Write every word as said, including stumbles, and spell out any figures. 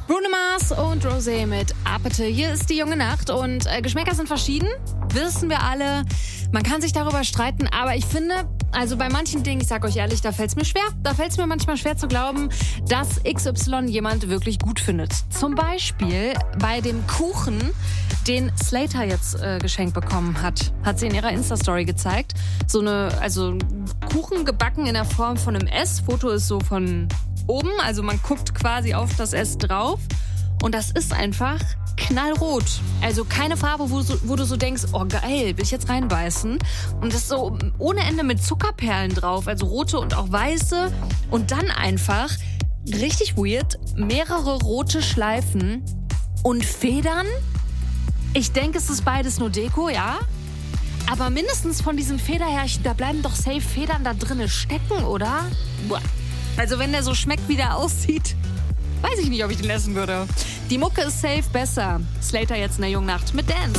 Bruno Mars und Rosé mit Apete. Hier ist die junge Nacht und äh, Geschmäcker sind verschieden, wissen wir alle. Man kann sich darüber streiten, aber ich finde, also bei manchen Dingen, ich sag euch ehrlich, da fällt es mir schwer. Da fällt es mir manchmal schwer zu glauben, dass X Y jemand wirklich gut findet. Zum Beispiel bei dem Kuchen, den Slater jetzt äh, geschenkt bekommen hat. Hat sie in ihrer Insta-Story gezeigt. So eine, also Kuchen gebacken in der Form von einem S. Foto ist so von oben, also man guckt quasi auf das S drauf. Und das ist einfach knallrot. Also keine Farbe, wo, so, wo du so denkst, oh geil, will ich jetzt reinbeißen. Und das ist so ohne Ende mit Zuckerperlen drauf, also rote und auch weiße. Und dann einfach, richtig weird, mehrere rote Schleifen und Federn. Ich denke, es ist beides nur Deko, ja. Aber mindestens von diesem Federherrchen, da bleiben doch safe Federn da drinnen stecken, oder? Boah. Also wenn der so schmeckt, wie der aussieht, weiß ich nicht, ob ich den essen würde. Die Mucke ist safe besser. Slater jetzt in der jungen Nacht mit Dance.